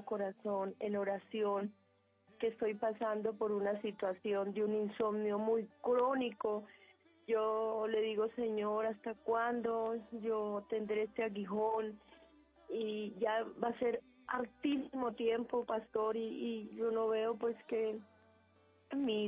Sagrado Corazón en oración, que estoy pasando por una situación de un insomnio muy crónico. Yo le digo, Señor, ¿hasta cuándo yo tendré este aguijón? Y ya va a ser hartísimo tiempo, pastor, y yo no veo pues que mi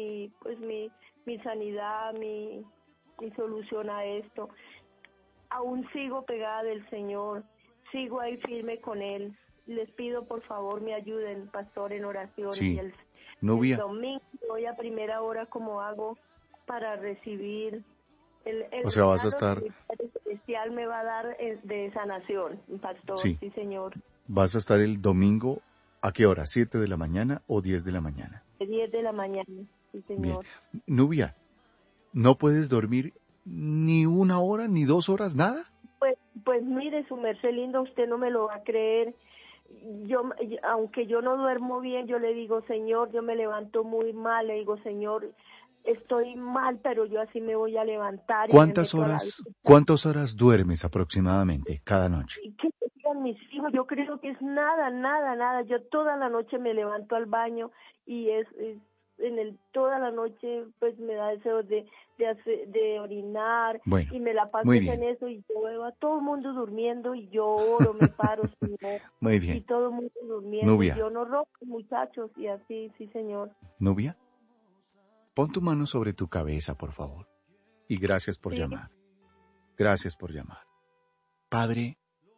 sanidad, mi solución a esto. Aún sigo pegada del Señor, sigo ahí firme con Él. Les pido por favor me ayuden, pastor, en oración. Sí. Y el Nubia, domingo voy a primera hora, como hago para recibir el o sea, vas a regalo estar, que mi Padre Celestial me va a dar de sanación, pastor. sí, Sí, señor. vas a estar el domingo, ¿a qué hora? ¿7 de la mañana o 10 de la mañana? 10 de la mañana, sí, Bien. señor. Nubia, ¿no puedes dormir ni 1 hora, ni 2 horas, nada? Pues mire, su merced lindo, usted no me lo va a creer. Aunque yo no duermo bien, yo le digo, Señor, yo me levanto muy mal, le digo, Señor, estoy mal, pero yo así me voy a levantar y me meto a la vida. ¿Cuántas horas duermes aproximadamente cada noche? ¿Y qué digan mis hijos? Yo creo que es nada. Yo toda la noche me levanto al baño y toda la noche pues me da deseo de orinar, Bueno, y me la paso muy en bien, eso, y yo veo a todo el mundo durmiendo y yo oro, me paro, Señor, muy y bien. todo el mundo durmiendo, y Nubia, yo no robo, muchachos, y así, sí, Señor. Nubia, pon tu mano sobre tu cabeza, por favor. Y gracias por Sí, llamar. Gracias por llamar. Padre,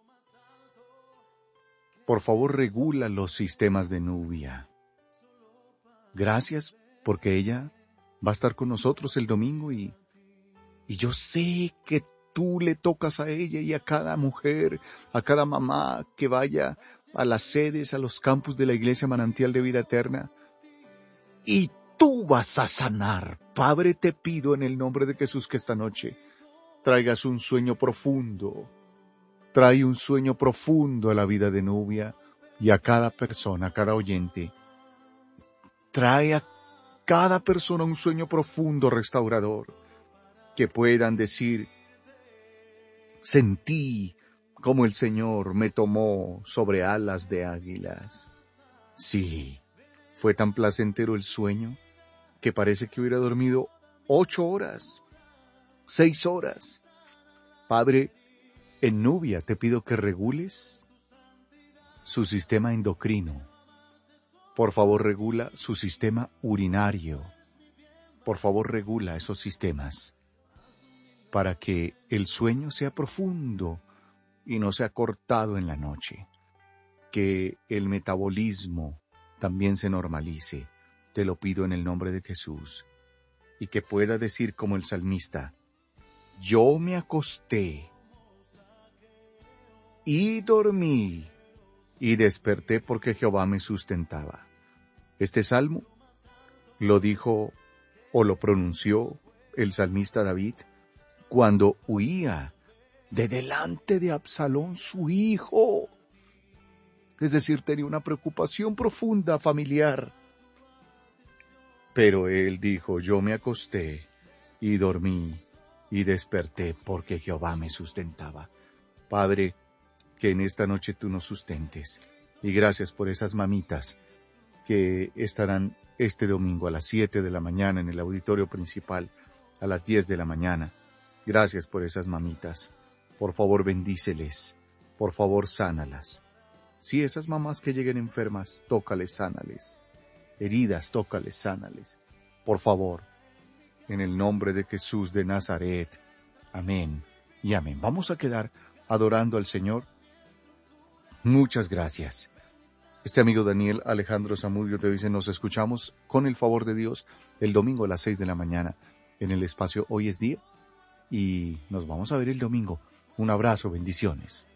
por favor regula los sistemas de Nubia. Gracias porque ella va a estar con nosotros el domingo y yo sé que tú le tocas a ella y a cada mujer, a cada mamá que vaya a las sedes, a los campus de la Iglesia Manantial de Vida Eterna. Y tú vas a sanar. Padre, te pido en el nombre de Jesús que esta noche traigas un sueño profundo. Trae un sueño profundo a la vida de Nubia y a cada persona, a cada oyente. Trae a cada persona un sueño profundo, restaurador, que puedan decir, sentí como el Señor me tomó sobre alas de águilas. Sí, fue tan placentero el sueño que parece que hubiera dormido 8 horas, 6 horas. Padre, en Nubia te pido que regules su sistema endocrino. Por favor, regula su sistema urinario. Por favor, regula esos sistemas para que el sueño sea profundo y no sea cortado en la noche. Que el metabolismo también se normalice. Te lo pido en el nombre de Jesús. Y que pueda decir como el salmista, yo me acosté y dormí y desperté porque Jehová me sustentaba. Este salmo lo dijo o lo pronunció el salmista David cuando huía de delante de Absalón su hijo. Es decir, tenía una preocupación profunda familiar. Pero él dijo, yo me acosté y dormí y desperté porque Jehová me sustentaba. Padre, que en esta noche tú nos sustentes. Y gracias por esas mamitas que estarán este domingo a las 7 de la mañana en el auditorio principal, a las 10 de la mañana. Gracias por esas mamitas. Por favor, bendíceles. Por favor, sánalas. Si esas mamás que lleguen enfermas, tócales, sánales. Heridas, tócales, sánales. Por favor, en el nombre de Jesús de Nazaret. Amén y amén. Vamos a quedar adorando al Señor. Muchas gracias. Este amigo Daniel Alejandro Zamudio te dice, nos escuchamos con el favor de Dios el domingo a las 6 de la mañana en el espacio Hoy es Día y nos vamos a ver el domingo. Un abrazo, bendiciones.